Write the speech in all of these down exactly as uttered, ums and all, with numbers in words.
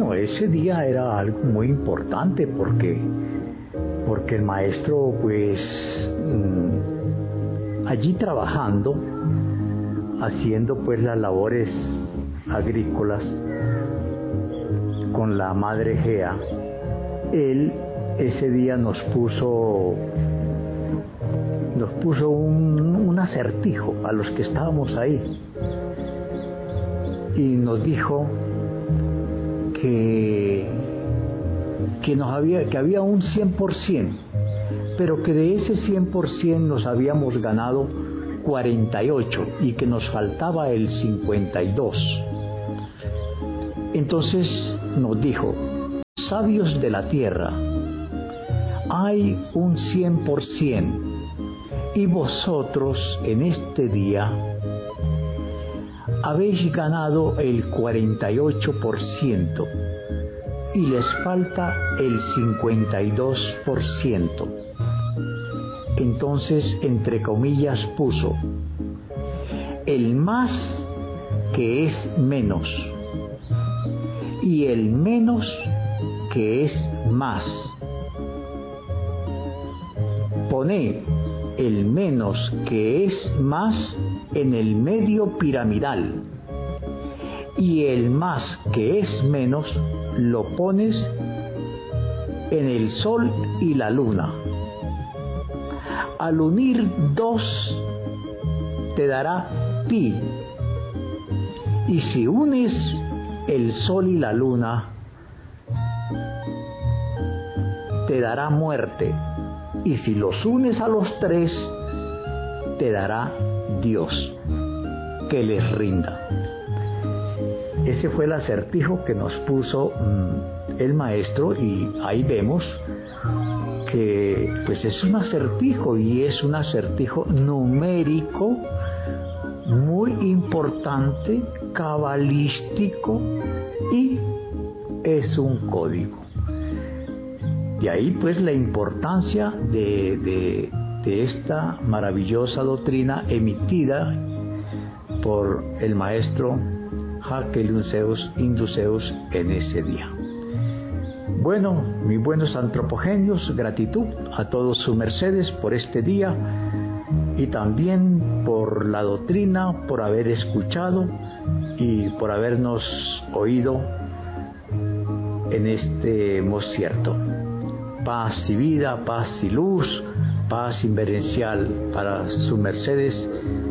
bueno, ese día era algo muy importante porque, porque el maestro, pues, mmm, allí trabajando, haciendo pues las labores agrícolas con la madre Gea, él ese día nos puso nos puso un, un acertijo a los que estábamos ahí y nos dijo que que nos había que había un cien por ciento, pero que de ese cien por ciento nos habíamos ganado cuarenta y ocho y que nos faltaba el cincuenta y dos. Entonces nos dijo: sabios de la tierra, hay un cien por ciento y vosotros en este día habéis ganado el cuarenta y ocho por ciento y les falta el cincuenta y dos por ciento. Entonces, entre comillas, puso: el más que es menos y el menos que es más. Pone el menos que es más en el medio piramidal y el más que es menos lo pones en el sol y la luna. Al unir dos te dará pi, y si unes el sol y la luna te dará muerte, y si los unes a los tres te dará Dios. Que les rinda. Ese fue el acertijo que nos puso mmm, el maestro, y ahí vemos que pues es un acertijo, y es un acertijo numérico muy importante, cabalístico, y es un código. De ahí pues la importancia de, de, de esta maravillosa doctrina emitida por el maestro Jaquelunceus Induceus en ese día. Bueno, mis buenos antropogenios, gratitud a todos sus mercedes por este día y también por la doctrina, por haber escuchado y por habernos oído en este moscierto. Paz y vida, paz y luz, paz inverencial para sus mercedes,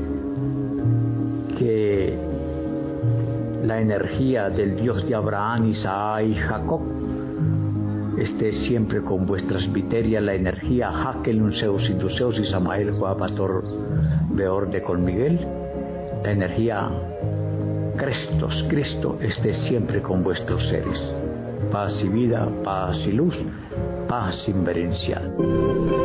que la energía del Dios de Abraham, Isaac y Jacob esté siempre con vuestras viterias, la energía Jaquelunceus Induceus y Samael Coapator Beor de Con Miguel, la energía Crestos Cristo esté siempre con vuestros seres. Paz y vida, paz y luz, paz inverencial.